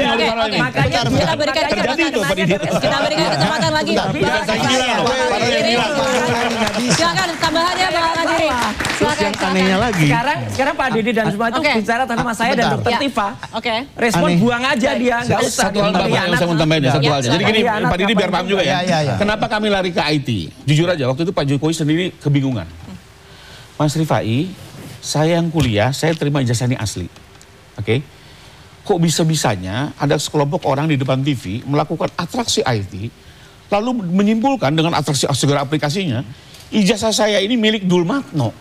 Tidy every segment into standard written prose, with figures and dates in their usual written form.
Makanya kita berikan kesempatan lagi. Silakan tambahannya Bang Adiri. Yang anehnya lagi. Sekarang Pak Didi dan semua itu bicara tanpa Mas saya dan Dokter Tifa. Respon buang aja dia, nggak usah. Satu hal yang saya mau tambahin ya, satu hal. Jadi gini, Pak Didi biar paham juga ya. Kenapa kami lari ke IT? Jujur aja, waktu itu Pak Jokowi sendiri kebingungan. Mas Rifai, saya yang kuliah, saya terima ijazah ini asli. Oke? Kok bisa-bisanya ada sekelompok orang di depan TV melakukan atraksi IT, lalu menyimpulkan dengan atraksi segala aplikasinya, ijazah saya ini milik Dulmatno.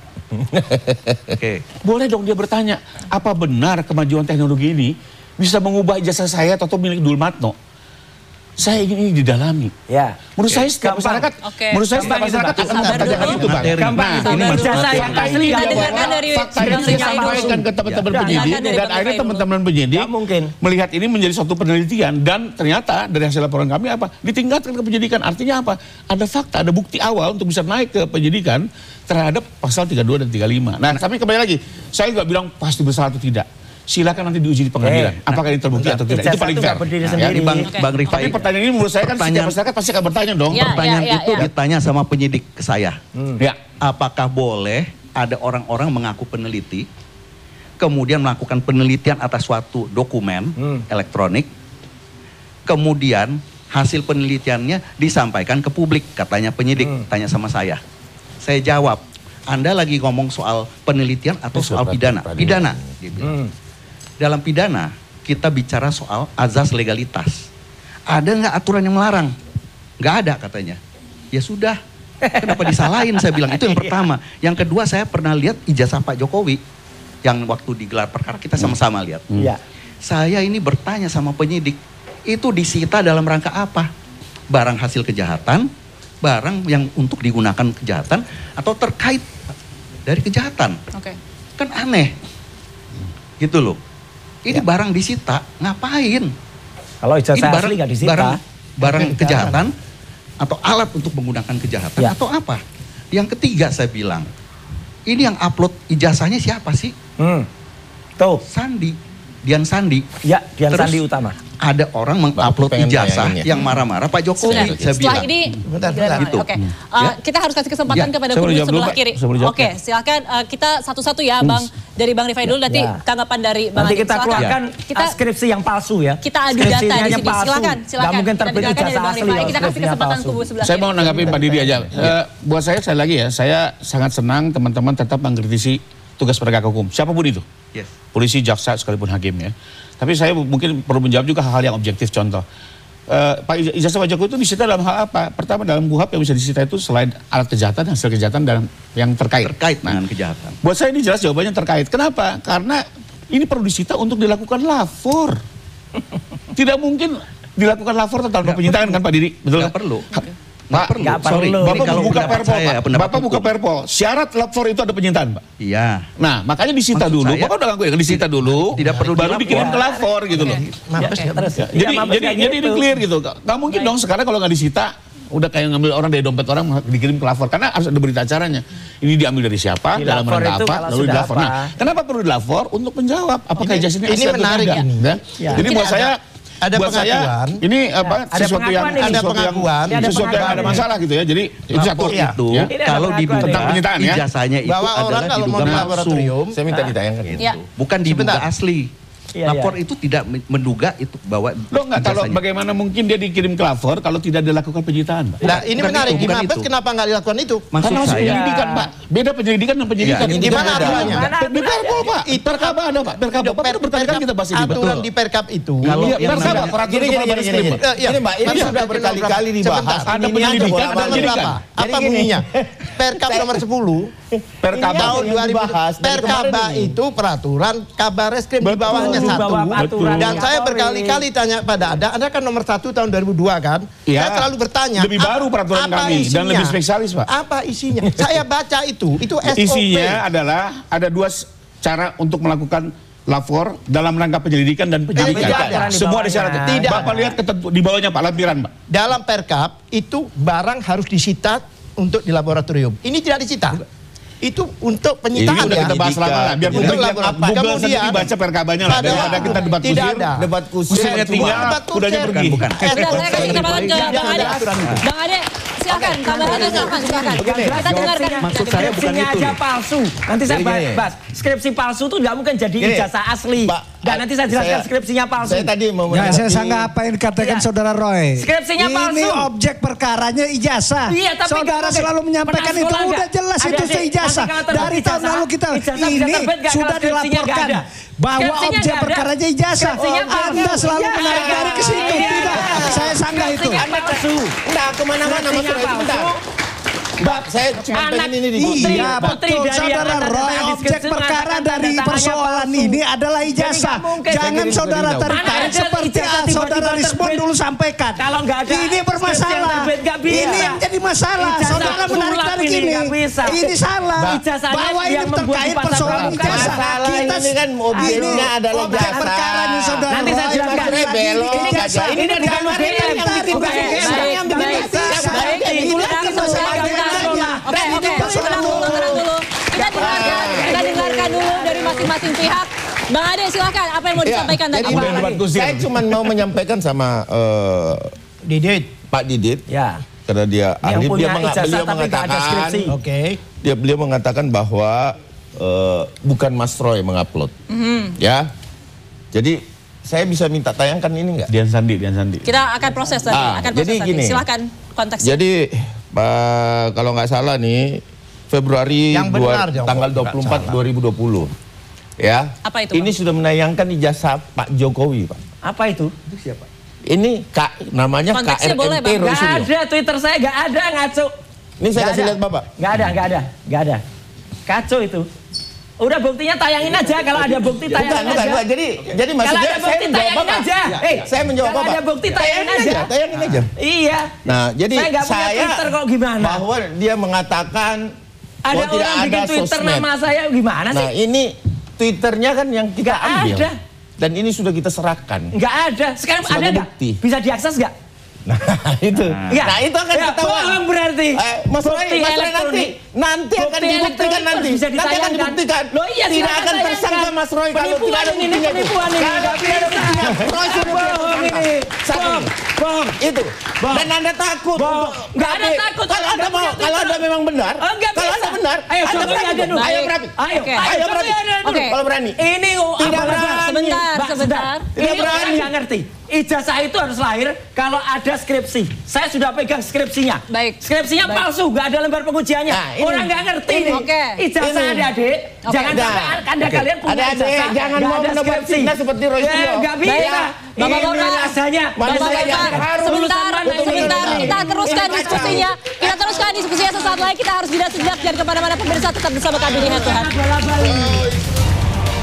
Boleh dong dia bertanya, apa benar kemajuan teknologi ini bisa mengubah ijazah saya atau milik Dulmatno? Saya ingin ini didalami. Ya. Menurut saya setiap masyarakat, menurut saya setiap masyarakat akan mengatakan itu, Bang. Ini ijazah yang asli fakta ini disampaikan ke teman-teman penyidik dan akhirnya teman-teman penyidik melihat ini menjadi suatu penelitian dan ternyata dari hasil laporan kami apa? Ditingkatkan ke penyidikan. Artinya apa? Ada fakta, ada bukti awal untuk bisa naik ke penyidikan terhadap pasal 32 dan 35. Nah, tapi kembali lagi, saya nggak bilang pasti bersalah atau tidak. Silakan nanti diuji di pengadilan. Apakah ini terbukti atau tidak? Itu paling fair. Bang Rifai. Tapi pertanyaan ini menurut saya kan setiap masyarakat pasti akan bertanya dong. Pertanyaan itu ditanya sama penyidik ke saya. Apakah boleh ada orang-orang mengaku peneliti, kemudian melakukan penelitian atas suatu dokumen elektronik, kemudian hasil penelitiannya disampaikan ke publik, katanya penyidik, tanya sama saya. Saya jawab, Anda lagi ngomong soal penelitian atau soal pidana? Pidana. Dalam pidana, kita bicara soal azas legalitas. Ada nggak aturan yang melarang? Nggak ada katanya. Ya sudah, kenapa disalahin? Saya bilang, itu yang pertama. Yang kedua, saya pernah lihat ijazah Pak Jokowi. Yang waktu digelar perkara, kita sama-sama lihat. Saya ini bertanya sama penyidik, itu disita dalam rangka apa? Barang hasil kejahatan, barang yang untuk digunakan kejahatan, atau terkait dari kejahatan. Kan aneh. Gitu loh. Ini barang disita, ngapain? Kalau ijazah asli nggak disita. Barang kejahatan atau alat untuk menggunakan kejahatan atau apa? Yang ketiga saya bilang, ini yang upload ijazahnya siapa sih? Tuh. Sandi, Dian Sandi. Ya, Dian Sandi Utama. Ada orang mengupload ijazah yang marah-marah Pak Jokowi. Saya bilang. Setelah ini, gitu. Kita harus kasih kesempatan kepada kubu sebelah kiri. Oke, silakan kita satu-satu ya, Bang. Dari Bang Rifai dulu, nanti tanggapan dari Bang Nanti kita keluarkan skripsi yang palsu ya. Kita adu data di sini. Silakan. Gak mungkin terbit ijazah asli. Kita kasih kesempatan kubu sebelah kiri. Saya mau menanggapi Pak Didi aja. Buat saya lagi ya, saya sangat senang teman-teman tetap mengkritisi tugas penegak hukum. Siapapun itu. Polisi, jaksa, sekalipun hakim ya. Tapi saya mungkin perlu menjawab juga hal-hal yang objektif. Contoh, ijazah Pak Jokowi itu disita dalam hal apa? Pertama, dalam KUHP yang bisa disita itu selain alat kejahatan, hasil kejahatan dan yang terkait dengan kejahatan. Buat saya ini jelas jawabannya terkait. Kenapa? Karena ini perlu disita untuk dilakukan lapor. Tidak mungkin dilakukan lapor tanpa penyitaan kan Pak Didi? Betul? Nggak perlu. Pak, Bapak buka perpol, Bapak buka perpol. Syarat lapor itu ada penyitaan, Pak. Iya. Nah, makanya disita dulu. Bapak udah ngaku ya, disita dulu. Tidak perlu baru dikirim ke lapor gitu loh. Jadi ini clear gitu. Nggak mungkin dong sekarang kalau nggak disita, udah kayak ngambil orang dari dompet orang dikirim ke lapor. Karena harus ada berita acaranya. Ini diambil dari siapa, dalam rangka apa, lalu dilapor. Nah, kenapa perlu dilapor? Untuk menjawab apakah ijazah ini asli atau tidak. Jadi buat saya ada pengakuan. Ini apa? Sesuatu yang ada masalah gitu ya. Jadi itu satu itu. Kalau diduga ijazahnya itu adalah diduga palsu. Saya minta ditayangkan itu. Bukan diduga asli. Lapor itu tidak menduga itu bahwa Loh enggak, kalau bagaimana mungkin dia dikirim ke lapor kalau tidak dilakukan penyitaan, Pak? Nah, ini menarik. Di Mabes kenapa nggak dilakukan itu? Karena masih penyelidikan, Pak. Beda penyelidikan dan penyidikan. Di mana aturannya? Di Perpol, Pak. Perkab ada, Pak. Perkab itu berkali-kali kita bahas ini. Aturan di Perkab itu. Kalau perkab peraturan kepala baris krim. Ini Mbak, ini sudah berkali-kali dibahas. Ada penyelidikan dan penyidikan. Apa bunyinya? Perkab nomor 10 Perkab tahun 2000. Perkaba itu peraturan Kabar Reskrim di bawahnya satu. Dan saya berkali-kali tanya pada Anda kan nomor 1 tahun 2002 kan? Ya, saya selalu bertanya. Lebih baru peraturan kami dan lebih spesialis, Pak. Apa isinya? Saya baca itu SOP. Isinya adalah ada dua cara untuk melakukan lapor dalam rangka penyelidikan dan penyidikan. Semua disyaratkan. Tidak. Bapak lihat di bawahnya Pak, lampiran, Pak. Dalam Perkab itu barang harus disita untuk di laboratorium. Ini tidak disita. itu untuk penyitaan ya. Kita bahas lama lah, biar publik Google sendiri baca perkabanya lah daripada kita debat kusir. Tidak ada. Debat kusir. Kusirnya tinggal, kudanya pergi. Bukan. Udah, saya kasih kesempatan ke Bang Ade. Bang Ade, silakan. Tambahannya silakan. Kita dengarkan. Maksud saya bukan itu. Aja palsu. Nanti saya bahas. Skripsi palsu itu nggak mungkin jadi ijazah asli. Dan nanti saya jelaskan skripsinya palsu. Saya tadi mau saya sangat apa yang dikatakan Saudara Roy. Skripsinya palsu. Ini objek perkaranya ijazah. Iya, tapi Saudara selalu menyampaikan itu udah jelas itu seijazah. Dari tahun lalu kita ini sudah dilaporkan bahwa objek perkaranya ijazah. Anda selalu menarik dari ke situ. Tidak, saya sanggah itu. Enggak kemana-mana Mas Roy, bentar. Mbak, saya cuma pengen ini di iya, betul, Saudara Roy, objek perkara dari persoalan ini adalah ijazah. Jangan Saudara tarik-tarik seperti Saudara Rismon dulu sampaikan. Kalau nggak ada ini bermasalah. Ini yang jadi masalah. Saudara menarik-tarik ini. Ini salah. Bahwa ini terkait persoalan ijazah. Kita ini kan objeknya adalah objek perkara ini Saudara Roy. Nanti saya jelaskan. Ini kan bukan UGM. Tenang dulu. Kita dengarkan dulu dari masing-masing pihak. Bang Ade silakan, apa yang mau disampaikan tadi? Saya cuma mau menyampaikan sama Pak Didit. Ya. Karena dia ahli, beliau mengatakan bahwa bukan Mas Roy mengupload. Ya. Jadi saya bisa minta tayangkan ini enggak? Dian Sandi. Kita akan proses tadi, jadi gini. Silakan konteksnya. Jadi kalau nggak salah nih Februari tanggal 24 2020 ya. Apa itu, ini sudah menayangkan ijazah Pak Jokowi, Pak. Apa itu? Itu siapa? Ini namanya KRMT Nggak ada, Twitter saya nggak ada, ngaco. Ini saya kasih lihat Bapak. Nggak ada. Kacau itu. Udah buktinya tayangin aja, kalau ada bukti tayangin aja. Bukan. Jadi maksudnya saya menjawab apa? Saya menjawab apa? Kalau ada bukti tayangin aja. Iya. Nah, jadi saya Twitter kok gimana? Bahwa dia mengatakan ada orang bikin Twitter nama saya gimana sih? Nah, ini Twitternya kan yang kita ambil. Ada. Dan ini sudah kita serahkan. Nggak ada. Sekarang ada nggak? Bisa diakses nggak? Nah itu. Nah itu akan ketahuan. Bohong berarti. Mas Roy nanti akan dibuktikan nanti. Nanti akan dibuktikan. Loh iya, tidak akan tersangka Mas Roy kalau tidak ada buktinya. Penipuan ini. Roy sudah bohong ini. Bohong itu. Dan Anda takut. Nggak ada takut. Kalau Anda memang benar. Kalau Anda benar. Ayo berani. Ayo berani. Kalau berani. Ini sebentar. Ini orang nggak ngerti. Ijazah itu harus lahir kalau ada skripsi. Saya sudah pegang skripsinya. Baik. Skripsinya palsu, nggak ada lembar pengujiannya. Orang nggak ngerti ini. Ijazah adik-adik. Jangan sampai Anda kalian punya ijazah. Jangan mau mendapat fitnah seperti Roy Suryo. Nggak bisa. Bapak-bapak, sebentar. Kita teruskan diskusinya sesaat lagi. Kita harus jeda sejenak. Jangan kemana-mana, pemirsa tetap bersama kami di Head to Head.